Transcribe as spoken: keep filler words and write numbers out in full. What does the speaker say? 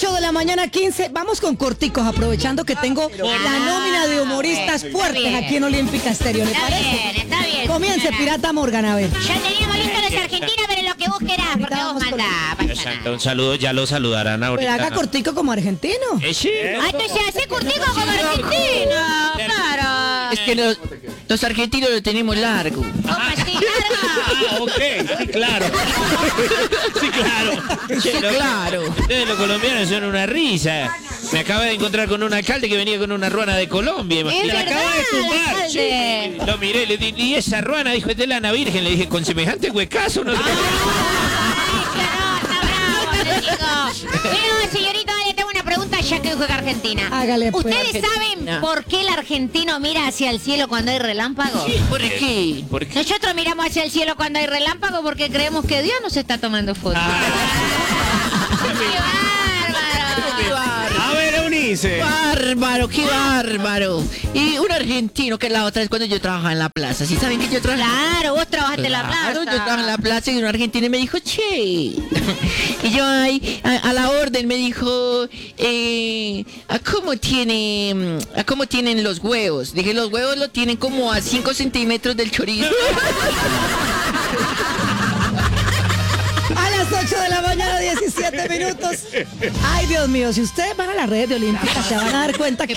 ocho de la mañana, quince. Vamos con corticos, aprovechando que tengo la nómina de humoristas bueno, fuertes bien. aquí en Olímpica Estéreo. ¿Le Está parece? bien, está bien. Comience, señora. Pirata Morgan, a ver. Ya teníamos listos los argentinos, pero lo que vos querás, porque vos vamos con mandás. Dios pasa santo, nada. un saludo, ya lo saludarán Pero ahorita. haga cortico como argentino. Eh, sí. Ah, entonces hace cortico como argentino. Claro. Es que los, los argentinos lo tenemos largo. ¿Cómo así, largo? Ah, ok, sí, claro. Sí, claro. Sí, claro. Ustedes los colombianos son una risa. Me acabo de encontrar con un alcalde que venía con una ruana de Colombia. Es imagínate. verdad, Acaba de tumbar. alcalde. Sí. Lo miré, le di, y esa ruana, dijo, esta es lana virgen. Le dije, con semejante huecazo no te... Bueno, señorita, le tengo una pregunta ya que juega Argentina. Hágale, pues. ¿Ustedes saben por qué el argentino mira hacia el cielo cuando hay relámpagos? ¿Por qué? ¿Por qué? Nosotros miramos hacia el cielo cuando hay relámpagos porque creemos que Dios nos está tomando fotos. Ah. ¡Qué bárbaro! A ver, Eunice. Bárbaro, qué bárbaro. Y un argentino que la otra vez cuando yo trabajaba en la plaza. ¿Sí saben que yo trabajaba? Claro, vos trabajaste en la plaza. Claro, yo estaba en la plaza y un argentino me dijo, che. Y yo ahí, a, a la orden me dijo, eh, ¿a cómo tiene, a cómo tienen los huevos? Dije, los huevos lo tienen como a cinco centímetros del chorizo. A las ocho de la mañana, diecisiete minutos. Ay, Dios mío, si ustedes van a la red de Olímpica, se van a dar cuenta que